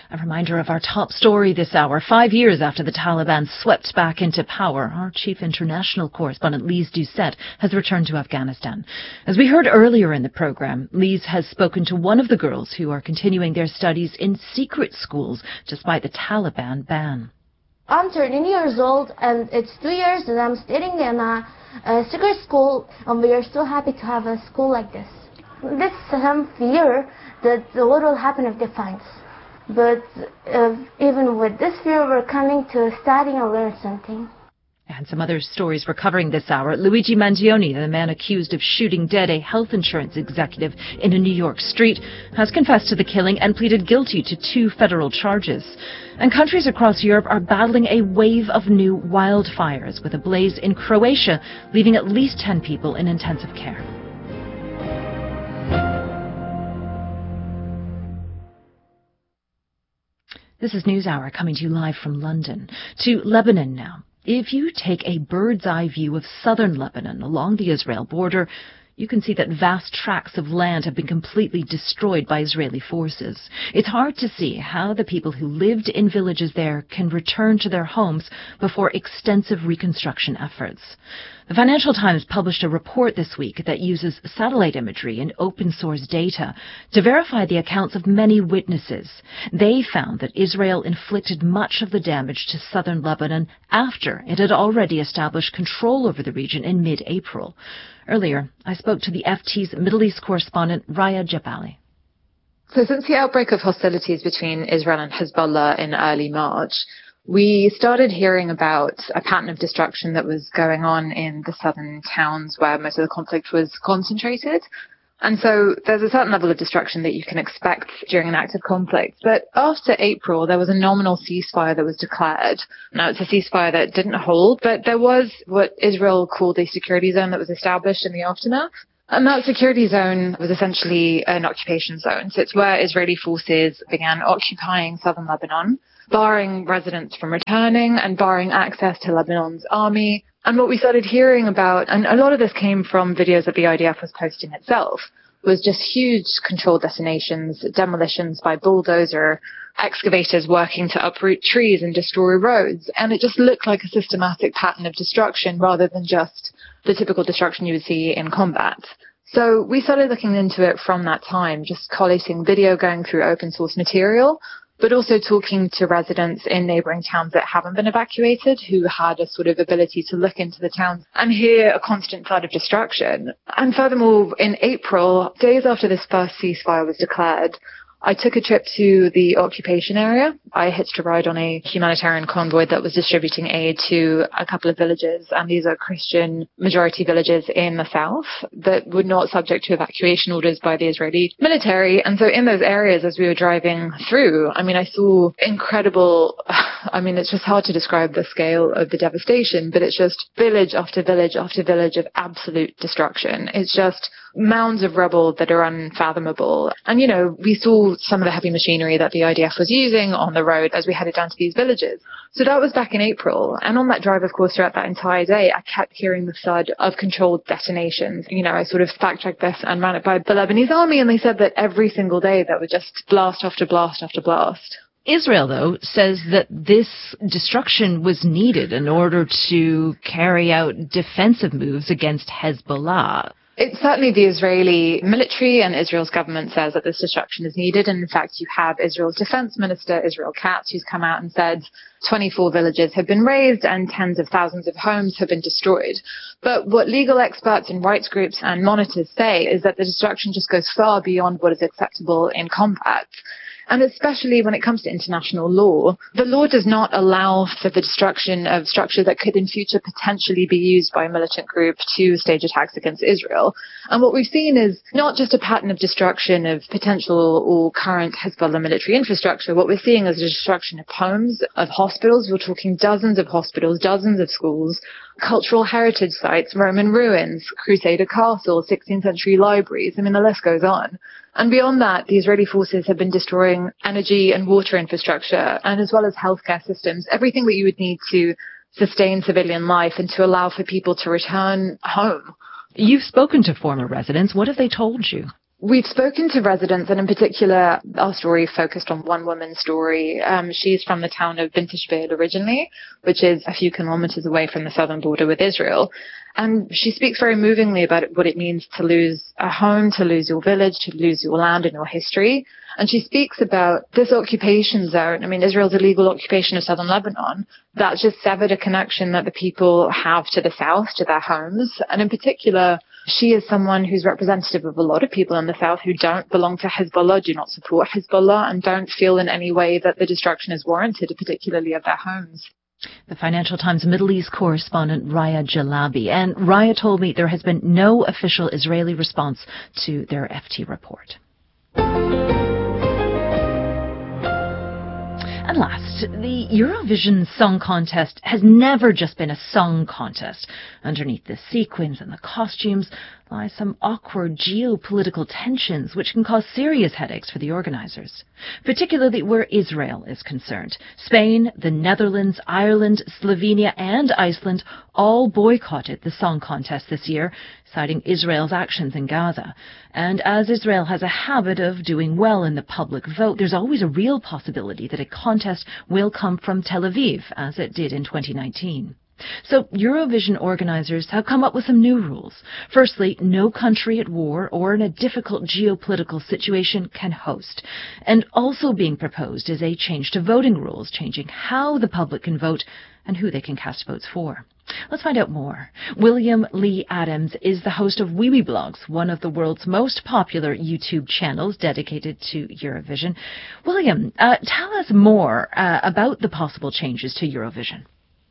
A reminder of our top story this hour. 5 years after the Taliban swept back into power, our chief international correspondent, Lise Doucette, has returned to Afghanistan. As we heard earlier in the program, Lise has spoken to one of the girls who are continuing their studies in secret schools despite the Taliban ban. I'm 13 years old, and it's 2 years that I'm studying in a secret school, and we are so happy to have a school like this. There's some fear that what will happen if they find us. But even with this fear, we're coming to study and learn something. And some other stories we're covering this hour. Luigi Mangione, the man accused of shooting dead a health insurance executive in a New York street, has confessed to the killing and pleaded guilty to 2 federal charges. And countries across Europe are battling a wave of new wildfires, with a blaze in Croatia leaving at least 10 people in intensive care. This is NewsHour coming to you live from London. To Lebanon now. If you take a bird's eye view of southern Lebanon along the Israel border, you can see that vast tracts of land have been completely destroyed by Israeli forces. It's hard to see how the people who lived in villages there can return to their homes before extensive reconstruction efforts. The Financial Times published a report this week that uses satellite imagery and open source data to verify the accounts of many witnesses. They found that Israel inflicted much of the damage to southern Lebanon after it had already established control over the region in mid-April. Earlier, I spoke to the FT's Middle East correspondent, Raya Jabali. So since the outbreak of hostilities between Israel and Hezbollah in early March, we started hearing about a pattern of destruction that was going on in the southern towns where most of the conflict was concentrated. And so there's a certain level of destruction that you can expect during an active conflict. But after April, there was a nominal ceasefire that was declared. Now, it's a ceasefire that didn't hold, but there was what Israel called a security zone that was established in the aftermath. And that security zone was essentially an occupation zone. So it's where Israeli forces began occupying southern Lebanon, barring residents from returning and barring access to Lebanon's army. And what we started hearing about, and a lot of this came from videos that the IDF was posting itself, was just huge controlled detonations, demolitions by bulldozer, excavators working to uproot trees and destroy roads. And it just looked like a systematic pattern of destruction rather than just the typical destruction you would see in combat. So we started looking into it from that time, just collating video, going through open source material, but also talking to residents in neighbouring towns that haven't been evacuated, who had a sort of ability to look into the towns and hear a constant flood of destruction. And furthermore, in April, days after this first ceasefire was declared, I took a trip to the occupation area. I hitched a ride on a humanitarian convoy that was distributing aid to a couple of villages, and these are Christian majority villages in the south that were not subject to evacuation orders by the Israeli military. And so in those areas, as we were driving through, I saw incredible, it's just hard to describe the scale of the devastation, but it's just village after village after village of absolute destruction. It's just mounds of rubble that are unfathomable. And, we saw some of the heavy machinery that the IDF was using on the road as we headed down to these villages. So that was back in April. And on that drive, of course, throughout that entire day, I kept hearing the thud of controlled detonations. I sort of fact-checked this and ran it by the Lebanese army, and they said that every single day that would just blast after blast after blast. Israel, though, says that this destruction was needed in order to carry out defensive moves against Hezbollah. It's certainly the Israeli military and Israel's government says that this destruction is needed. And in fact, you have Israel's defense minister, Israel Katz, who's come out and said 24 villages have been razed and tens of thousands of homes have been destroyed. But what legal experts and rights groups and monitors say is that the destruction just goes far beyond what is acceptable in combat. And especially when it comes to international law, the law does not allow for the destruction of structure that could in future potentially be used by a militant group to stage attacks against Israel. And what we've seen is not just a pattern of destruction of potential or current Hezbollah military infrastructure. What we're seeing is a destruction of homes, of hospitals. We're talking dozens of hospitals, dozens of schools, cultural heritage sites, Roman ruins, Crusader castles, 16th century libraries. The list goes on. And beyond that, the Israeli forces have been destroying energy and water infrastructure, and as well as healthcare systems, everything that you would need to sustain civilian life and to allow for people to return home. You've spoken to former residents. What have they told you? We've spoken to residents, and in particular, our story focused on one woman's story. She's from the town of Bint Jbeil originally, which is a few kilometers away from the southern border with Israel. And she speaks very movingly about what it means to lose a home, to lose your village, to lose your land and your history. And she speaks about this occupation zone. I mean, Israel's illegal occupation of southern Lebanon, that just severed a connection that the people have to the south, to their homes. And in particular, she is someone who's representative of a lot of people in the south who don't belong to Hezbollah, do not support Hezbollah, and don't feel in any way that the destruction is warranted, particularly of their homes. The Financial Times Middle East correspondent Raya Jalabi. And Raya told me there has been no official Israeli response to their FT report. And last, the Eurovision Song Contest has never just been a song contest. Underneath the sequins and the costumes lie some awkward geopolitical tensions which can cause serious headaches for the organizers, particularly where Israel is concerned. Spain, the Netherlands, Ireland, Slovenia and Iceland all boycotted the song contest this year, citing Israel's actions in Gaza. And as Israel has a habit of doing well in the public vote, there's always a real possibility that a contest will come from Tel Aviv, as it did in 2019. So Eurovision organizers have come up with some new rules. Firstly, no country at war or in a difficult geopolitical situation can host. And also being proposed is a change to voting rules, changing how the public can vote and who they can cast votes for. Let's find out more. William Lee Adams is the host of WeWeBlogs, one of the world's most popular YouTube channels dedicated to Eurovision. William, tell us more about the possible changes to Eurovision.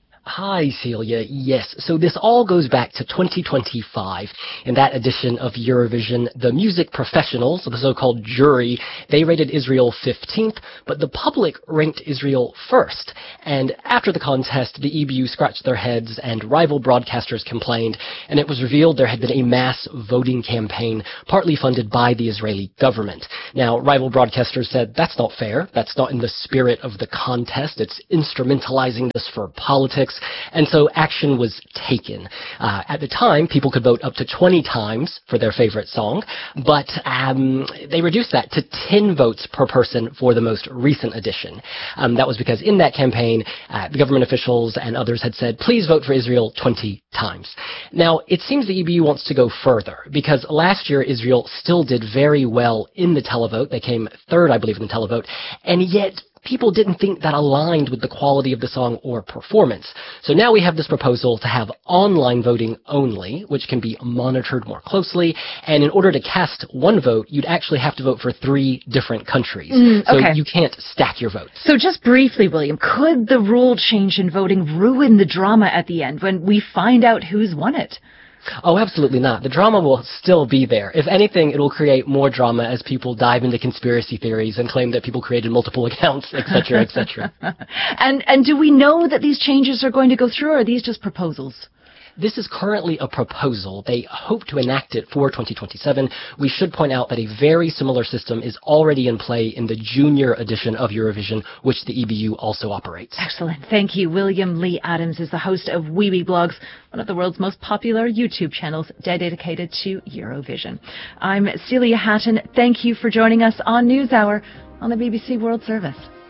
Hi, Celia. Yes, so this all goes back to 2025. In that edition of Eurovision, the music professionals, the so-called jury, they rated Israel 15th, but the public ranked Israel 1st. And after the contest, the EBU scratched their heads and rival broadcasters complained, and it was revealed there had been a mass voting campaign, partly funded by the Israeli government. Now, rival broadcasters said, that's not fair, that's not in the spirit of the contest, it's instrumentalizing this for politics. And so action was taken. At the time, people could vote up to 20 times for their favorite song, but they reduced that to 10 votes per person for the most recent edition. That was because in that campaign, the government officials and others had said, please vote for Israel 20 times. Now, it seems the EBU wants to go further, because last year Israel still did very well in the televote. They came third, I believe, in the televote, and yet people didn't think that aligned with the quality of the song or performance. So now we have this proposal to have online voting only, which can be monitored more closely. And in order to cast one vote, you'd actually have to vote for 3 different countries. So you can't stack your votes. So just briefly, William, could the rule change in voting ruin the drama at the end when we find out who's won it? Oh, absolutely not. The drama will still be there. If anything, it will create more drama as people dive into conspiracy theories and claim that people created multiple accounts, etc., etc. And do we know that these changes are going to go through, or are these just proposals? This is currently a proposal. They hope to enact it for 2027. We should point out that a very similar system is already in play in the junior edition of Eurovision, which the EBU also operates. Excellent. Thank you. William Lee Adams is the host of WeWeBlogs, one of the world's most popular YouTube channels dedicated to Eurovision. I'm Celia Hatton. Thank you for joining us on NewsHour on the BBC World Service.